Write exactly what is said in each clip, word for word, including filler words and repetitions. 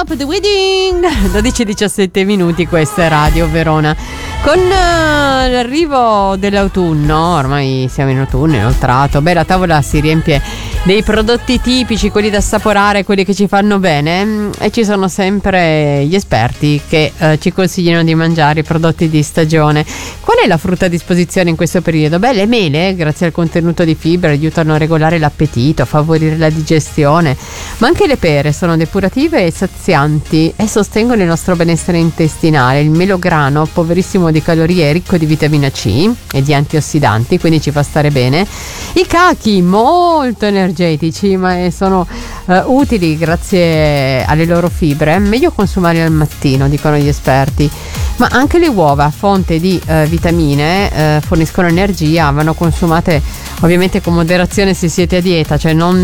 Stop the Wedding. dodici e diciassette minuti, questa è Radio Verona. Con uh, l'arrivo dell'autunno, ormai siamo in autunno, inoltrato, beh, la tavola si riempie dei prodotti tipici, quelli da assaporare, quelli che ci fanno bene, e ci sono sempre gli esperti che uh, ci consigliano di mangiare i prodotti di stagione. Qual è la frutta a disposizione in questo periodo? Beh, le mele, grazie al contenuto di fibra, aiutano a regolare l'appetito, a favorire la digestione, ma anche le pere sono depurative e sazianti e sostengono il nostro benessere intestinale. Il melograno, poverissimo di calorie, è ricco di vitamina C e di antiossidanti, quindi ci fa stare bene. I cachi, molto energetici, ma sono uh, utili grazie alle loro fibre. Meglio consumare al mattino, dicono gli esperti. Ma anche le uova, fonte di uh, vitamine, uh, forniscono energia, vanno consumate ovviamente con moderazione se siete a dieta, cioè non,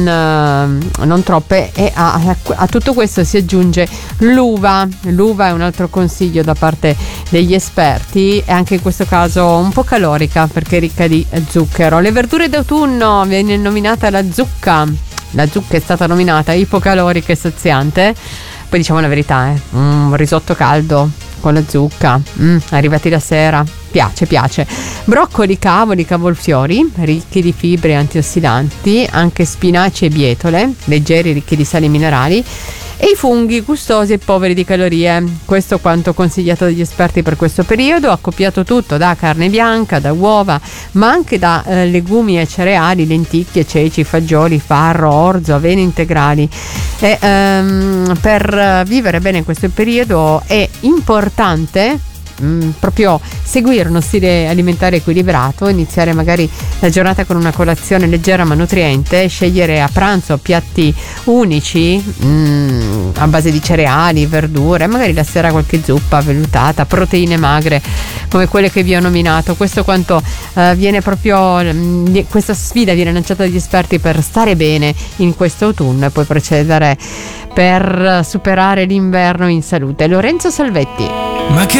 uh, non troppe. E a, a, a tutto questo si aggiunge l'uva. L'uva è un altro consiglio da parte degli esperti, e anche in questo caso un po' calorica perché è ricca di zucchero. Le verdure d'autunno, viene nominata la zucca. La zucca è stata nominata ipocalorica e saziante. Poi diciamo la verità, eh, un risotto caldo con la zucca, mm, arrivati la sera, piace piace. Broccoli, cavoli, cavolfiori, ricchi di fibre e antiossidanti, anche spinaci e bietole, leggeri, ricchi di sali minerali, e i funghi, gustosi e poveri di calorie. Questo quanto consigliato dagli esperti per questo periodo, accoppiato tutto da carne bianca, da uova, ma anche da eh, legumi e cereali, lenticchie, ceci, fagioli, farro, orzo, avene integrali. E, ehm, per vivere bene in questo periodo è importante Mm, proprio seguire uno stile alimentare equilibrato, iniziare magari la giornata con una colazione leggera ma nutriente, scegliere a pranzo piatti unici mm, a base di cereali, verdure, magari la sera qualche zuppa vellutata, proteine magre come quelle che vi ho nominato. Questo quanto uh, viene proprio mh, questa sfida viene lanciata dagli esperti per stare bene in questo autunno e poi procedere per superare l'inverno in salute. Lorenzo Salvetti. Ma che